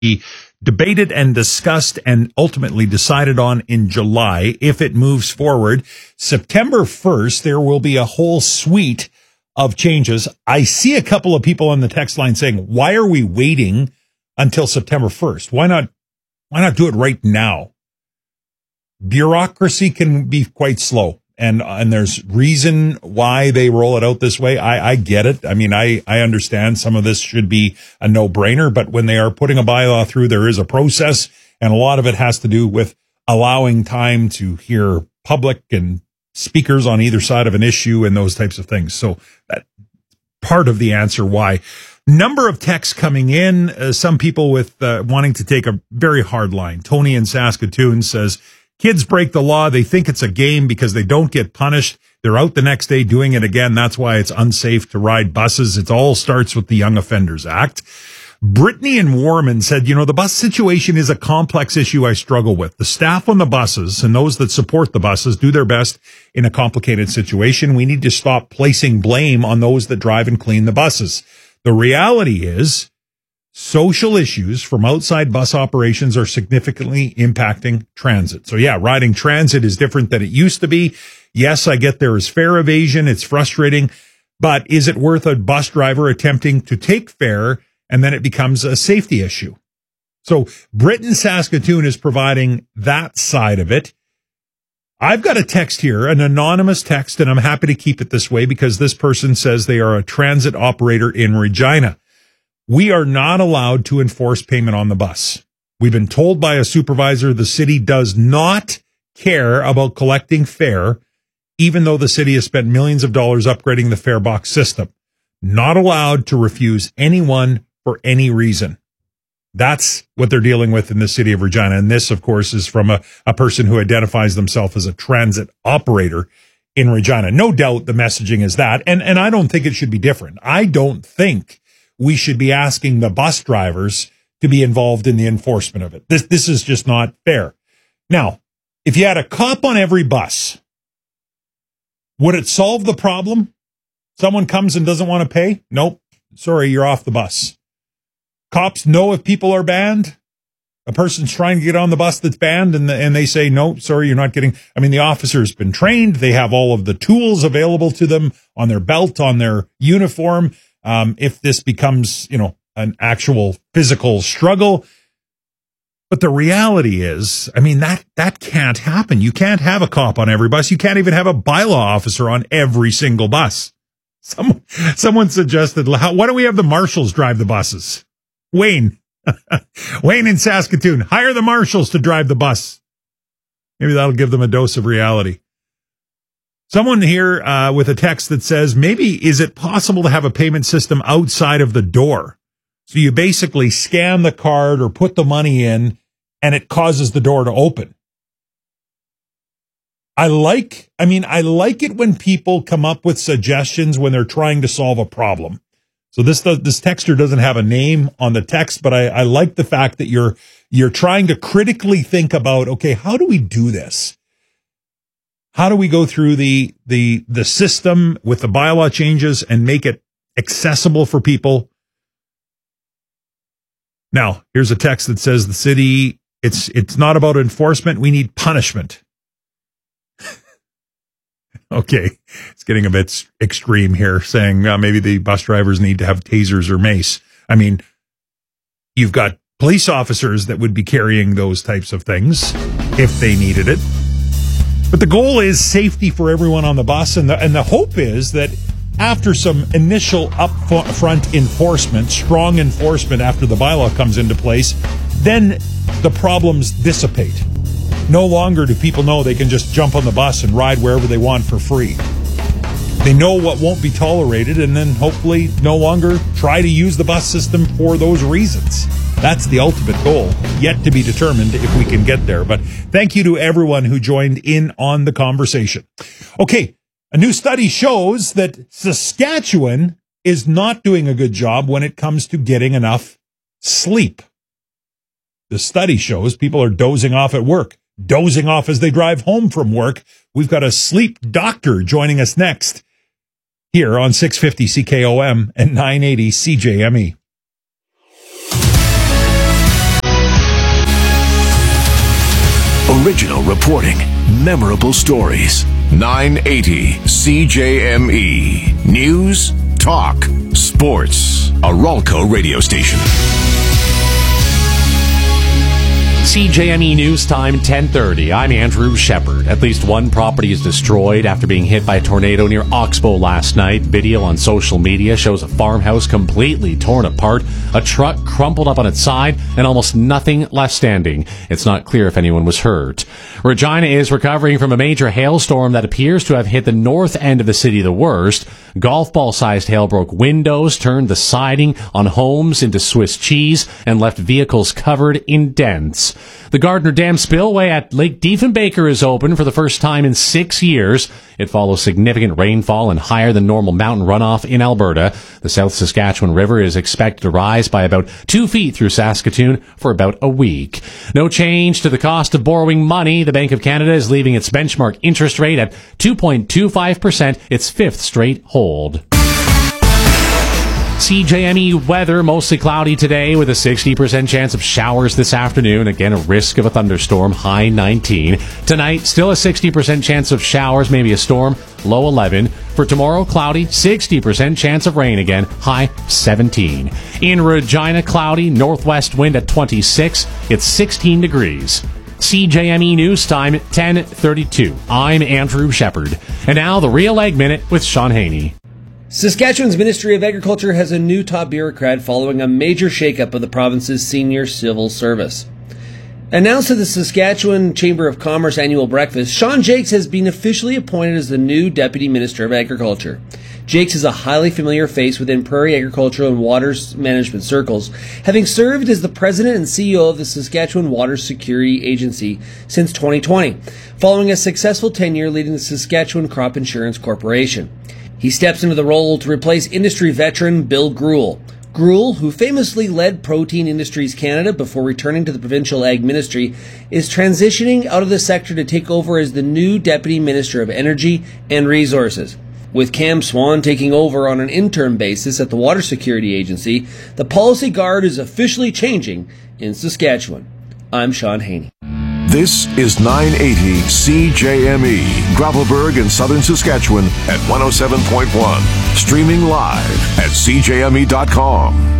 be debated and discussed and ultimately decided on in July if it moves forward. September 1st, there will be a whole suite of changes. I see a couple of people on the text line saying, why are we waiting until September 1st? Why not do it right now? Bureaucracy can be quite slow. And there's reason why they roll it out this way. I get it. I mean, I understand some of this should be a no-brainer, but when they are putting a bylaw through, there is a process, and a lot of it has to do with allowing time to hear public and speakers on either side of an issue and those types of things. So that part of the answer why. Number of texts coming in, some people with wanting to take a very hard line. Tony in Saskatoon says, kids break the law. They think it's a game because they don't get punished. They're out the next day doing it again. That's why it's unsafe to ride buses. It all starts with the Young Offenders Act. Brittany in Warman said, the bus situation is a complex issue I struggle with. The staff on the buses and those that support the buses do their best in a complicated situation. We need to stop placing blame on those that drive and clean the buses. The reality is, social issues from outside bus operations are significantly impacting transit. So yeah, riding transit is different than it used to be. Yes, I get there is fare evasion. It's frustrating, but is it worth a bus driver attempting to take fare and then it becomes a safety issue? So Britain Saskatoon is providing that side of it. I've got a text here, an anonymous text, and I'm happy to keep it this way because this person says they are a transit operator in Regina. We are not allowed to enforce payment on the bus. We've been told by a supervisor the city does not care about collecting fare, even though the city has spent millions of dollars upgrading the fare box system. Not allowed to refuse anyone for any reason. That's what they're dealing with in the city of Regina. And this, of course, is from a person who identifies themselves as a transit operator in Regina. No doubt the messaging is that. And I don't think it should be different. I don't think we should be asking the bus drivers to be involved in the enforcement of it. This is just not fair. Now, if you had a cop on every bus, would it solve the problem? Someone comes and doesn't want to pay? Nope. Sorry, you're off the bus. Cops know if people are banned. A person's trying to get on the bus that's banned and they say, no, sorry, you're not getting. I mean, the officer's been trained. They have all of the tools available to them on their belt, on their uniform. If this becomes, an actual physical struggle. But the reality is, I mean, that can't happen. You can't have a cop on every bus. You can't even have a bylaw officer on every single bus. Someone suggested, why don't we have the marshals drive the buses? Wayne in Saskatoon, hire the marshals to drive the bus. Maybe that'll give them a dose of reality. Someone here with a text that says, maybe is it possible to have a payment system outside of the door? So you basically scan the card or put the money in and it causes the door to open. I like it when people come up with suggestions when they're trying to solve a problem. So this texter doesn't have a name on the text, but I like the fact that you're trying to critically think about, okay, how do we do this? How do we go through the system with the bylaw changes and make it accessible for people? Now, here's a text that says the city, it's not about enforcement. We need punishment. Okay, it's getting a bit extreme here, saying maybe the bus drivers need to have tasers or mace. I mean, you've got police officers that would be carrying those types of things if they needed it. But the goal is safety for everyone on the bus, and the hope is that after some initial upfront enforcement, strong enforcement after the bylaw comes into place, then the problems dissipate. No longer do people know they can just jump on the bus and ride wherever they want for free. They know what won't be tolerated and then hopefully no longer try to use the bus system for those reasons. That's the ultimate goal, yet to be determined if we can get there. But thank you to everyone who joined in on the conversation. Okay, a new study shows that Saskatchewan is not doing a good job when it comes to getting enough sleep. The study shows people are dozing off at work, dozing off as they drive home from work. We've got a sleep doctor joining us next here on 650 CKOM and 980 CJME. Original reporting, memorable stories. 980 CJME. News, talk, sports. A Ralco radio station. CJME News Time, 10:30. I'm Andrew Shepard. At least one property is destroyed after being hit by a tornado near Oxbow last night. Video on social media shows a farmhouse completely torn apart, a truck crumpled up on its side, and almost nothing left standing. It's not clear if anyone was hurt. Regina is recovering from a major hailstorm that appears to have hit the north end of the city the worst. Golf ball-sized hail broke windows, turned the siding on homes into Swiss cheese, and left vehicles covered in dents. The Gardner Dam spillway at Lake Diefenbaker is open for the first time in 6 years. It follows significant rainfall and higher than normal mountain runoff in Alberta. The South Saskatchewan River is expected to rise by about 2 feet through Saskatoon for about a week. No change to the cost of borrowing money. The Bank of Canada is leaving its benchmark interest rate at 2.25%, its fifth straight hold. CJME weather, mostly cloudy today with a 60% chance of showers this afternoon. Again, a risk of a thunderstorm, high 19. Tonight, still a 60% chance of showers, maybe a storm, low 11. For tomorrow, cloudy, 60% chance of rain again, high 17. In Regina, cloudy, northwest wind at 26. It's 16 degrees. CJME News Time, 10:32. I'm Andrew Shepard. And now the Real Ag Minute with Sean Haney. Saskatchewan's Ministry of Agriculture has a new top bureaucrat following a major shakeup of the province's senior civil service. Announced at the Saskatchewan Chamber of Commerce annual breakfast, Sean Jakes has been officially appointed as the new Deputy Minister of Agriculture. Jakes is a highly familiar face within prairie agricultural and water management circles, having served as the President and CEO of the Saskatchewan Water Security Agency since 2020, following a successful tenure leading the Saskatchewan Crop Insurance Corporation. He steps into the role to replace industry veteran Bill Greuel. Greuel, who famously led Protein Industries Canada before returning to the provincial ag ministry, is transitioning out of the sector to take over as the new Deputy Minister of Energy and Resources. With Cam Swan taking over on an interim basis at the Water Security Agency, the policy guard is officially changing in Saskatchewan. I'm Sean Haney. This is 980 CJME, Gravelburg in southern Saskatchewan at 107.1. Streaming live at CJME.com.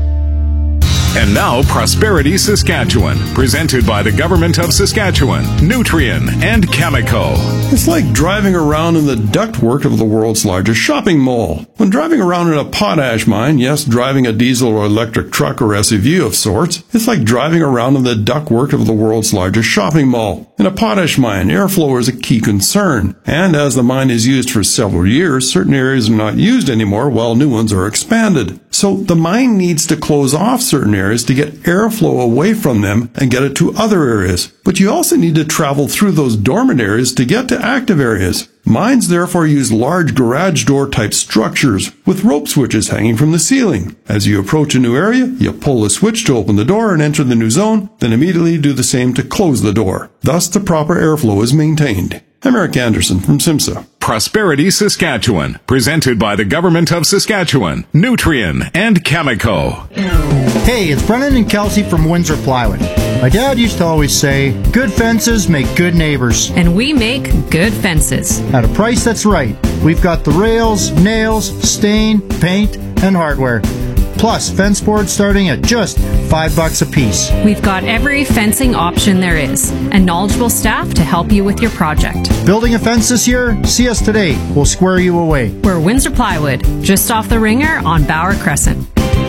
And now, Prosperity Saskatchewan, presented by the Government of Saskatchewan, Nutrien, and Cameco. It's like driving around in the ductwork of the world's largest shopping mall. When driving around in a potash mine, yes, driving a diesel or electric truck or SUV of sorts, it's like driving around in the ductwork of the world's largest shopping mall. In a potash mine, airflow is a key concern, and as the mine is used for several years, certain areas are not used anymore while new ones are expanded. So the mine needs to close off certain areas to get airflow away from them and get it to other areas. But you also need to travel through those dormant areas to get to active areas. Mines therefore use large garage door type structures with rope switches hanging from the ceiling. As you approach a new area, you pull the switch to open the door and enter the new zone, then immediately do the same to close the door. Thus the proper airflow is maintained. I'm Eric Anderson from SIMSA. Prosperity Saskatchewan, presented by the Government of Saskatchewan, Nutrien, and Cameco. Hey, it's Brennan and Kelsey from Windsor Plywood. My dad used to always say, good fences make good neighbors. And we make good fences. At a price that's right. We've got the rails, nails, stain, paint, and hardware. Plus, fence boards starting at just $5 a piece. We've got every fencing option there is, and knowledgeable staff to help you with your project. Building a fence this year? See us today. We'll square you away. We're Windsor Plywood, just off the Ringer on Bauer Crescent.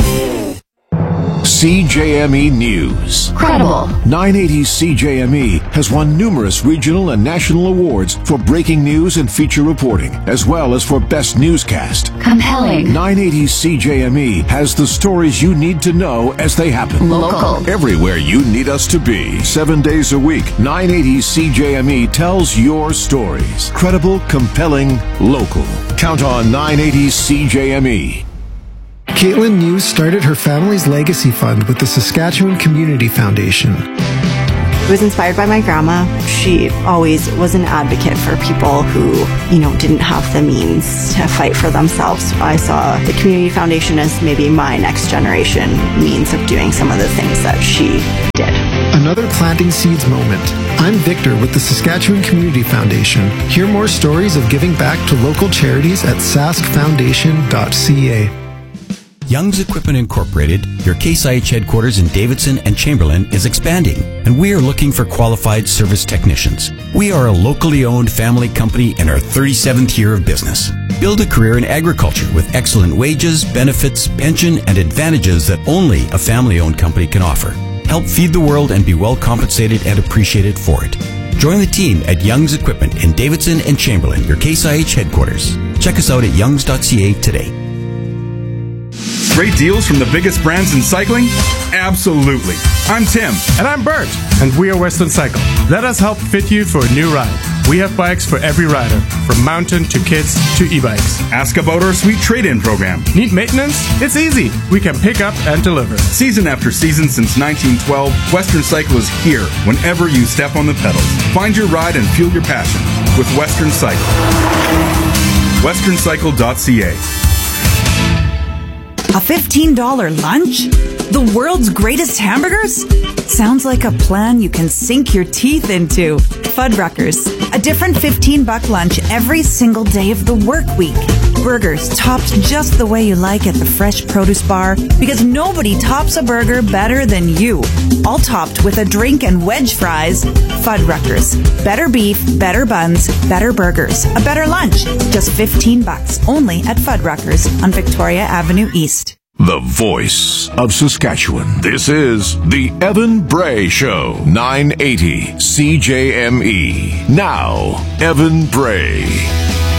CJME News. Credible. 980 CJME has won numerous regional and national awards for breaking news and feature reporting, as well as for best newscast. Compelling. 980 CJME has the stories you need to know as they happen. Local. Everywhere you need us to be. 7 days a week, 980 CJME tells your stories. Credible, compelling, local. Count on 980 CJME. Caitlin News started her family's legacy fund with the Saskatchewan Community Foundation. I was inspired by my grandma. She always was an advocate for people who, didn't have the means to fight for themselves. I saw the Community Foundation as maybe my next generation means of doing some of the things that she did. Another Planting Seeds moment. I'm Victor with the Saskatchewan Community Foundation. Hear more stories of giving back to local charities at saskfoundation.ca. Young's Equipment Incorporated, your Case IH headquarters in Davidson and Chamberlain, is expanding, and we are looking for qualified service technicians. We are a locally owned family company in our 37th year of business. Build a career in agriculture with excellent wages, benefits, pension, and advantages that only a family-owned company can offer. Help feed the world and be well compensated and appreciated for it. Join the team at Young's Equipment in Davidson and Chamberlain, your Case IH headquarters. Check us out at youngs.ca today. Great deals from the biggest brands in cycling? Absolutely. I'm Tim. And I'm Bert. And we are Western Cycle. Let us help fit you for a new ride. We have bikes for every rider, from mountain to kids to e-bikes. Ask about our sweet trade-in program. Need maintenance? It's easy. We can pick up and deliver. Season after season since 1912, Western Cycle is here whenever you step on the pedals. Find your ride and fuel your passion with Western Cycle. westerncycle.ca. A $15 lunch? The world's greatest hamburgers? Sounds like a plan you can sink your teeth into. Fuddruckers, a different $15 lunch every single day of the work week. Burgers topped just the way you like at the fresh produce bar, because nobody tops a burger better than you. All topped with a drink and wedge fries. Fuddruckers. Better beef, better buns, better burgers. A better lunch. Just $15. Only at Fuddruckers on Victoria Avenue East. The voice of Saskatchewan. This is the Evan Bray Show, 980 CJME. Now, Evan Bray.